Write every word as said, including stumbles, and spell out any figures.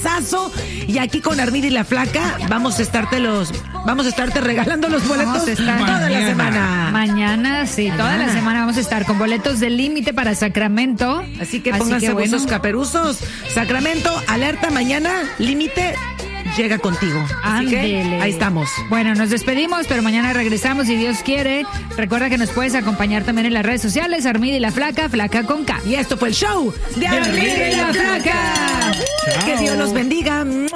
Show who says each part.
Speaker 1: Y aquí con Armida y la Flaca vamos a estarte los, vamos a estarte regalando los boletos
Speaker 2: estar
Speaker 1: toda
Speaker 2: mañana.
Speaker 1: la semana.
Speaker 2: Mañana, sí, toda
Speaker 1: Mañana.
Speaker 2: la semana vamos a estar con boletos de límite para Sacramento.
Speaker 1: Así que pónganse
Speaker 2: que bueno.
Speaker 1: buzos caperuzos. Sacramento, alerta mañana, límite, llega contigo. Así que
Speaker 2: Ándele.
Speaker 1: ahí estamos.
Speaker 2: Bueno, nos despedimos, pero mañana regresamos si Dios quiere. Recuerda que nos puedes acompañar también en las redes sociales, Armida y la Flaca, Flaca con K.
Speaker 1: Y esto fue el show de Armida y la Flaca. Que Dios los bendiga.